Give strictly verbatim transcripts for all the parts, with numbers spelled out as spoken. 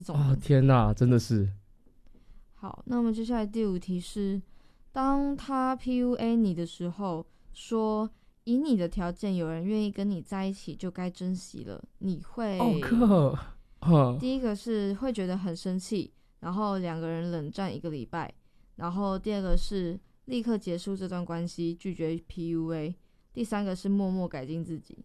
哦天哪，真的是。 好，那我们接下来第五题是，当他 P U A 你的时候，说以你的条件有人愿意跟你在一起就该珍惜了，你会？ 哦哥，呵， 第一个是会觉得很生气，然后两个人冷战一个礼拜，然后第二个是立刻结束这段关系，拒绝 P U A， 第三个是默默改进自己。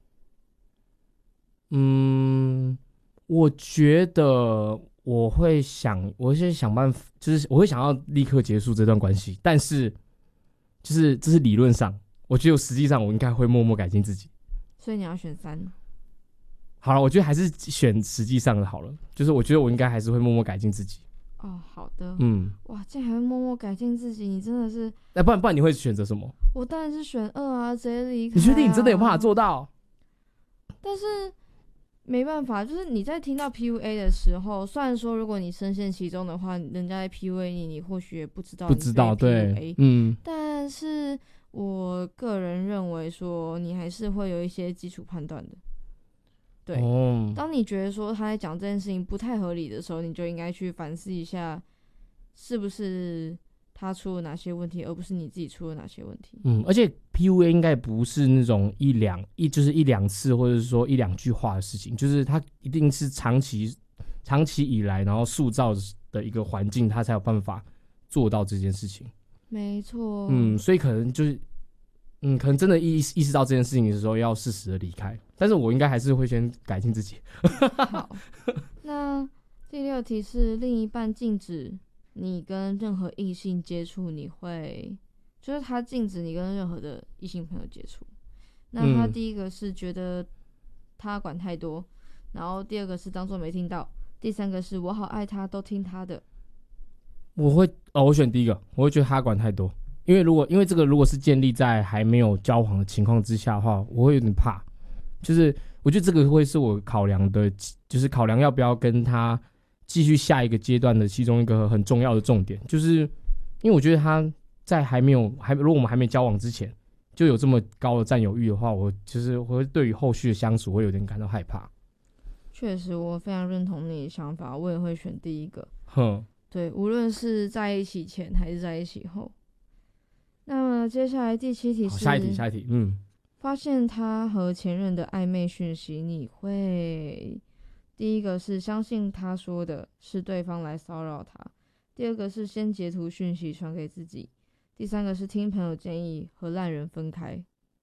嗯，我觉得我会想，我会想办法，就是我会想要立刻结束这段关系，但是就是这是理论上，我觉得实际上我应该会默默改进自己。 所以你要选三。 好了，我觉得还是选实际上的好了，就是我觉得我应该还是会默默改进自己。 哦，好的。 嗯， 哇，竟然还会默默改进自己，你真的是…… 那、不然不然你会选择什么？ 我当然是选二啊，直接离开、啊。 你确定你真的有办法做到？ 但是没办法，就是你在听到 P U A 的时候，虽然说如果你深陷其中的话，人家在 P U A 你，你或许也不知道你被 P U A， 不知道，对，嗯， 但是我个人认为说，你还是会有一些基础判断的。对， 哦， 当你觉得说他在讲这件事情不太合理的时候，你就应该去反思一下，是不是他出了哪些问题，而不是你自己出了哪些问题。 嗯，而且 P U A 应该不是那种一两一就是一两次，或者是说一两句话的事情，就是他一定是长期长期以来，然后塑造的一个环境，他才有办法做到这件事情。 没错。 嗯，所以可能就是，嗯，可能真的意意识到这件事情的时候，要适时的离开。但是我应该还是会先改进自己。 好，那第六题是另一半禁止你跟任何异性接触，你会就是他禁止你跟任何的异性朋友接触。那他第一个是觉得他管太多，然后第二个是当作没听到，第三个是我好爱他，都听他的。 我会哦，我选第一个，我会觉得他管太多，因为如果因为这个如果是建立在还没有交往的情况之下的话，我会有点怕，就是我觉得这个会是我考量的，就是考量要不要跟他继续下一个阶段的其中一个很重要的重点，就是因为我觉得他在还没有还如果我们还没交往之前就有这么高的占有欲的话，我就是我会对于后续的相处会有点感到害怕。 确实，我非常认同你的想法，我也会选第一个。 哼。 对，无论是在一起前还是在一起后。那么接下来第七题是下一题，下一题，嗯， 发现他和前任的暧昧讯息，你会第一个是相信他说的是对方来骚扰他，第二个是先截图讯息传给自己，第三个是听朋友建议和烂人分开。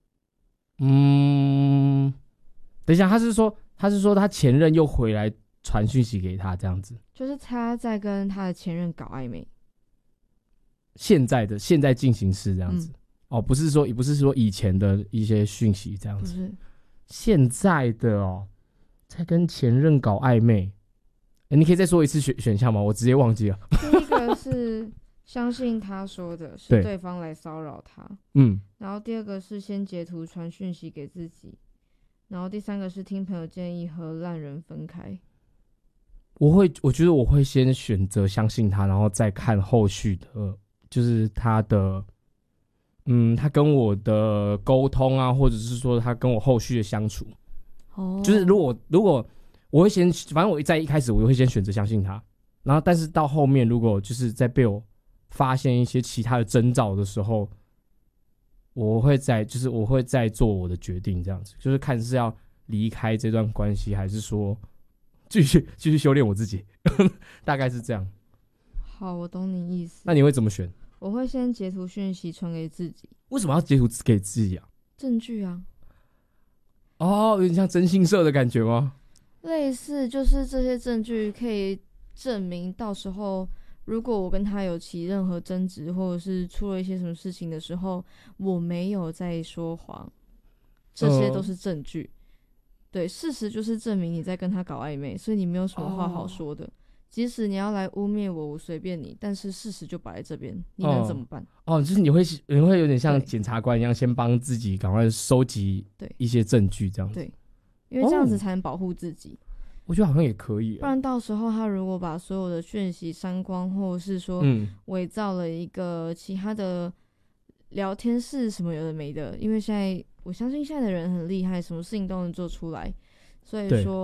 嗯，等一下，他是说他是说他前任又回来传讯息给他这样子， 就是他在跟他的前任搞暧昧， 现在的现在进行式这样子、 嗯、 哦，不是说也不是说以前的一些讯息这样子， 不是现在的哦，在跟前任搞暧昧、欸，你可以再说一次选选项吗？我直接忘记了。 第一个是相信他说的是对方来骚扰他， 嗯， 然后第二个是先截图传讯息给自己，然后第三个是听朋友建议和烂人分开。 我会，我觉得我会先选择相信他，然后再看后续的，就是他的，嗯，他跟我的沟通啊，或者是说他跟我后续的相处。 哦， 就是如果如果我会先，反正我在一开始我会先选择相信他，然后但是到后面如果就是在被我发现一些其他的征兆的时候，我会再就是我会再做我的决定，这样子就是看是要离开这段关系，还是说继续继续修炼我自己，大概是这样。 好，我懂你意思。 那你会怎么选？ 我会先截图讯息传给自己。 为什么要截图给自己啊？ 证据啊。 哦，有点像征信社的感觉吗？ 类似，就是这些证据可以证明到时候如果我跟他有起任何争执，或者是出了一些什么事情的时候，我没有在说谎，这些都是证据、呃、对，事实就是证明你在跟他搞暧昧，所以你没有什么话好说的、哦、即使你要来污蔑我，我随便你，但是事实就摆在这边，你能怎么办？ 哦，就是你会你会有点像检察官一样，先帮自己赶快收集一些证据这样子。 对，因为这样子才能保护自己、哦， 我觉得好像也可以， 不然到时候他如果把所有的讯息删光，或者是说伪造了一个其他的聊天室什么有的没的，因为现在我相信现在的人很厉害，什么事情都能做出来，所以说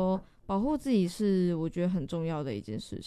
保护自己是我觉得很重要的一件事